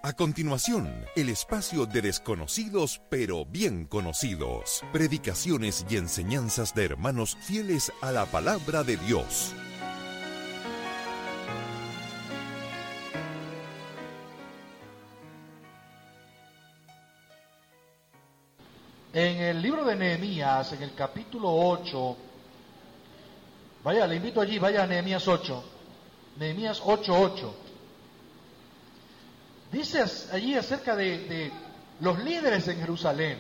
A continuación, el espacio de desconocidos pero bien conocidos. Predicaciones y enseñanzas de hermanos fieles a la palabra de Dios. En el libro de Nehemías, en el capítulo 8, vaya, le invito allí, vaya a Nehemías 8, Nehemías 8:8. Dice allí acerca de los líderes en Jerusalén.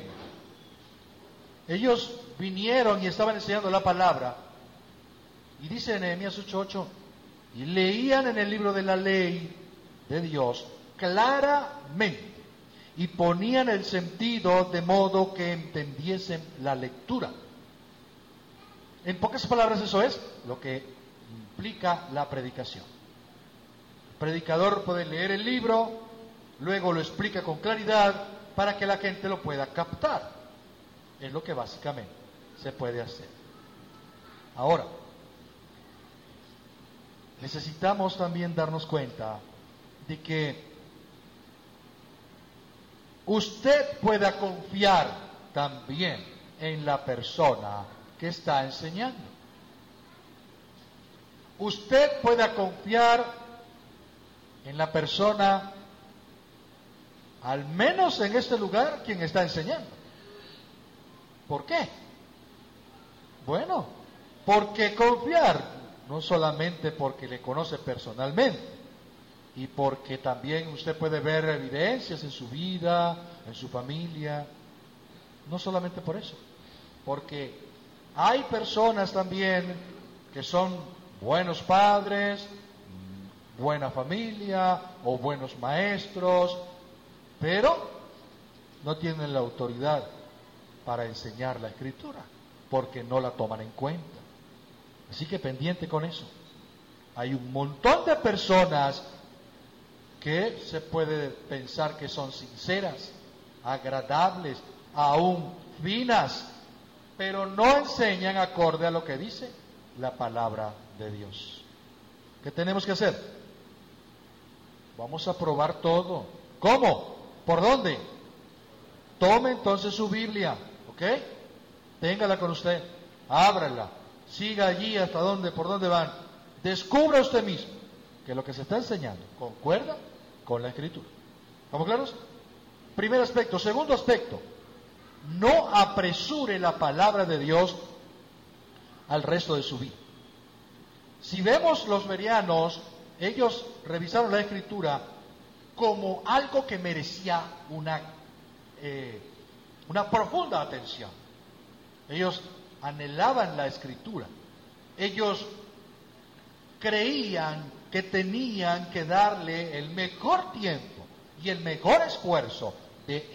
Ellos vinieron y estaban enseñando la palabra. Y dice en Nehemías 8:8, y leían en el libro de la ley de Dios claramente, y ponían el sentido de modo que entendiesen la lectura. En pocas palabras, eso es lo que implica la predicación. El predicador puede leer el libro, luego lo explica con claridad para que la gente lo pueda captar. Es lo que básicamente se puede hacer. Ahora, necesitamos también darnos cuenta de que usted pueda confiar también en la persona que está enseñando. Usted pueda confiar en la persona, al menos en este lugar, quien está enseñando. ¿Por qué? Bueno, porque confiar, no solamente porque le conoce personalmente, y porque también usted puede ver evidencias en su vida, en su familia, no solamente por eso, porque hay personas también que son buenos padres, buena familia o buenos maestros, pero no tienen la autoridad para enseñar la Escritura, porque no la toman en cuenta. Así que pendiente con eso. Hay un montón de personas que se puede pensar que son sinceras, agradables, aún finas, pero no enseñan acorde a lo que dice la palabra de Dios. ¿Qué tenemos que hacer? Vamos a probar todo. ¿Cómo? ¿Por dónde? Tome entonces su Biblia, ¿ok? Téngala con usted, ábrala, siga allí hasta dónde, por dónde van. Descubra usted mismo que lo que se está enseñando concuerda con la Escritura. ¿Estamos claros? Primer aspecto. Segundo aspecto, no apresure la palabra de Dios al resto de su vida. Si vemos los bereanos, ellos revisaron la Escritura como algo que merecía una profunda atención. Ellos anhelaban la Escritura. Ellos creían que tenían que darle el mejor tiempo y el mejor esfuerzo de